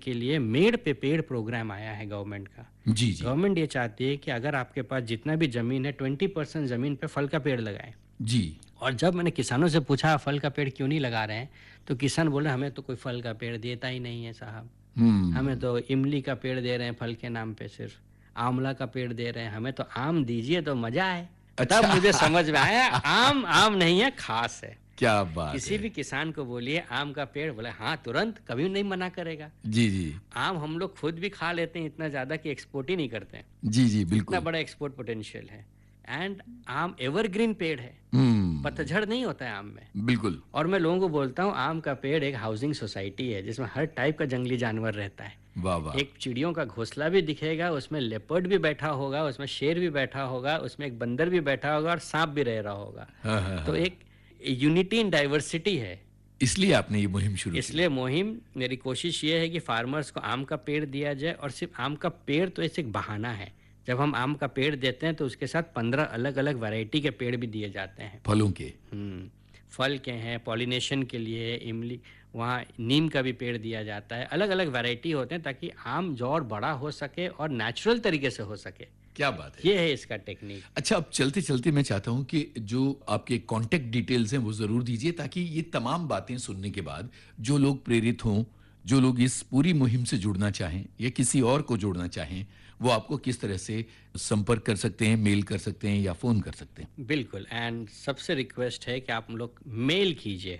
के लिए मेड पे पेड़ प्रोग्राम आया है गवर्नमेंट का। जी, जी। गवर्नमेंट ये चाहती है कि अगर आपके पास जितना भी ज़मीन है 20% ज़मीन पे फल का पेड़ लगाएं। जी। और जब मैंने किसानों से पूछा फल का पेड़ क्यों नहीं लगा रहे हैं, तो किसान बोले हमें तो कोई फल का पेड़ देता ही नहीं है साहब। हमें हुँ। तो इमली का पेड़ दे रहे हैं फल के नाम पे सिर्फ, आंवला का पेड़ दे रहे हैं, हमें तो आम दीजिए तो मज़ा आए। तब अच्छा। मुझे समझ में आया आम आम नहीं है, खास है। क्या बात किसी है! भी किसान को बोलिए आम का पेड़, बोले हाँ तुरंत, कभी नहीं मना करेगा। जी, जी। आम हम लोग खुद भी खा लेते हैं इतना ज़्यादा कि एक्सपोर्ट ही नहीं करते हैं। जी, जी, इतना बिल्कुल। बड़ा एक्सपोर्ट पोटेंशियल है। एंड आम एवरग्रीन पेड़ है, हुँ। पतझड़ नहीं होता है आम में। बिल्कुल। और मैं लोगों को बोलता हूँ आम का पेड़ एक हाउसिंग सोसाइटी है जिसमें हर टाइप का जंगली जानवर रहता है। वाह, वाह! एक चिड़ियों का घोंसला भी दिखेगा, उसमें लेपर्ड भी बैठा होगा, उसमें शेर भी बैठा होगा, उसमें एक बंदर भी बैठा होगा और सांप भी रह रहा होगा। हाँ, हाँ, तो हाँ। एक यूनिटी इन डाइवर्सिटी है। इसलिए आपने ये मुहिम शुरू की। इसलिए मुहिम, मेरी कोशिश ये है कि फार्मर्स को आम का पेड़ दिया जाए। और सिर्फ आम का पेड़ तो ऐसे एक बहाना है। जब हम आम का पेड़ देते हैं तो उसके साथ 15 अलग-अलग वैरायटी के पेड़ भी दिए जाते हैं। फलों के। फल के हैं, पॉलिनेशन के लिए इमली, वहाँ नीम का भी पेड़ दिया जाता है। अलग-अलग वैरायटी होते हैं ताकि आम जो और बड़ा हो सके और नेचुरल तरीके से हो सके। क्या बात है! ये है इसका टेक्निक। अच्छा, अब चलते-चलते मैं चाहता हूँ कि जो आपके कॉन्टैक्ट डिटेल्स हैं वो ज़रूर दीजिए ताकि ये तमाम बातें सुनने के बाद जो लोग प्रेरित हों, जो लोग इस पूरी मुहिम से जुड़ना चाहें या किसी और को जोड़ना चाहें, वो आपको किस तरह से संपर्क कर सकते हैं, मेल कर सकते हैं या फ़ोन कर सकते हैं? बिल्कुल। एंड सबसे रिक्वेस्ट है कि आप लोग मेल कीजिए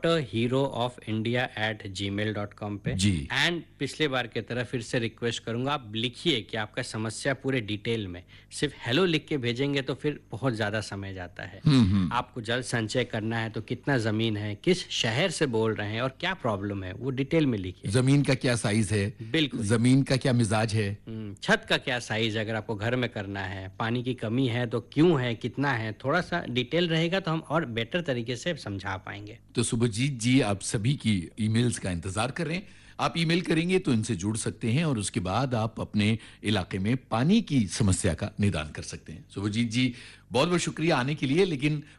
waterheroofIndia@gmail.com पे। जी। एंड पिछले बार की तरह फिर से रिक्वेस्ट करूंगा, आप लिखिए कि आपका समस्या पूरे डिटेल में। सिर्फ हेलो लिख के भेजेंगे तो फिर बहुत ज़्यादा समय जाता है। आपको जल संचय करना है तो कितना ज़मीन है, किस शहर से बोल रहे हैं और क्या प्रॉब्लम है, वो डिटेल में लिखिए। ज़मीन का क्या साइज़ है? बिल्कुल। ज़मीन का क्या मिज़ाज है? छत का क्या साइज़ है अगर आपको घर में करना है, पानी की कमी है तो क्यों है, कितना है, थोड़ा-सा डिटेल रहेगा तो हम और बेटर तरीके से समझा पाएँगे। तो सुभजीत जी, आप सभी की ईमेल्स का इंतजार कर रहे हैं। आप ईमेल करेंगे तो इनसे जुड़ सकते हैं और उसके बाद आप अपने इलाके में पानी की समस्या का निदान कर सकते हैं। सुभजीत जी, बहुत-बहुत शुक्रिया आने के लिए, लेकिन